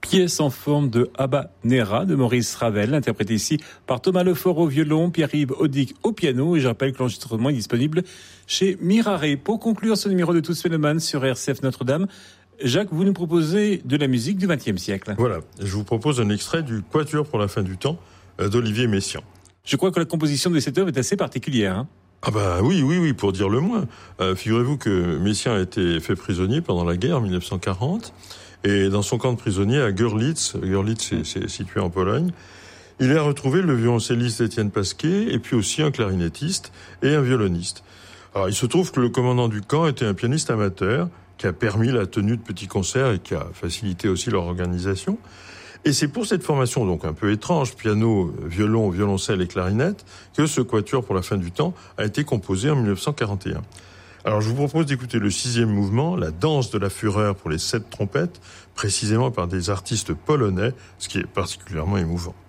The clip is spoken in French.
Pièce en forme de habanera de Maurice Ravel, interprétée ici par Thomas Lefort au violon, Pierre-Yves Audic au piano. Et je rappelle que l'enregistrement est disponible chez Mirare. Pour conclure ce numéro de Tous Phénomènes sur RCF Notre-Dame, Jacques, vous nous proposez de la musique du XXe siècle. Voilà, je vous propose un extrait du Quatuor pour la fin du temps d'Olivier Messiaen. Je crois que la composition de cette œuvre est assez particulière. Hein. Ah bah oui, pour dire le moins. Figurez-vous que Messiaen a été fait prisonnier pendant la guerre en 1940. Et dans son camp de prisonniers à Görlitz c'est situé en Pologne, il a retrouvé le violoncelliste Étienne Pasquet et puis aussi un clarinettiste et un violoniste. Alors il se trouve que le commandant du camp était un pianiste amateur qui a permis la tenue de petits concerts et qui a facilité aussi leur organisation. Et c'est pour cette formation donc un peu étrange, piano, violon, violoncelle et clarinette, que ce quatuor pour la fin du temps a été composé en 1941. Alors je vous propose d'écouter le 6e mouvement, la danse de la fureur pour les 7 trompettes, précisément par des artistes polonais, ce qui est particulièrement émouvant.